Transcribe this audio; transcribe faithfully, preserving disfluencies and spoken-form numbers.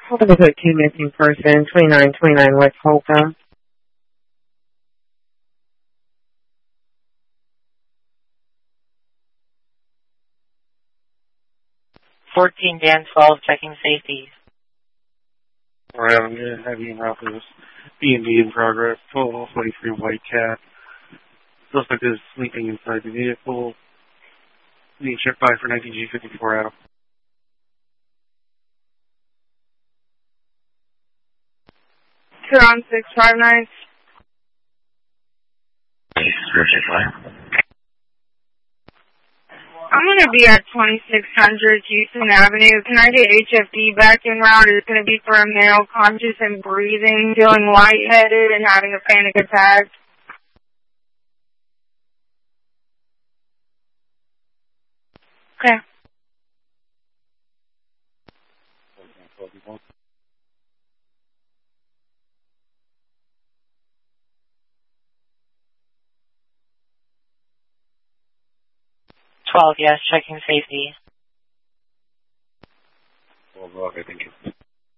What is a key missing person, twenty-nine twenty-nine West Holcomb? fourteen Dan twelve, checking safety. We're having a heavy office. B and B in progress. twelve twenty-three White Cat. Suspect is sleeping inside the vehicle. Need check by for nineteen G fifty-four out. Huron six five nine. I'm going to be at twenty-six hundred Houston Avenue. Can I get H F D back en route? It's going to be for a male conscious and breathing, feeling lightheaded and having a panic attack. Okay. twelve, yes, checking safety. twelve, okay, thank you.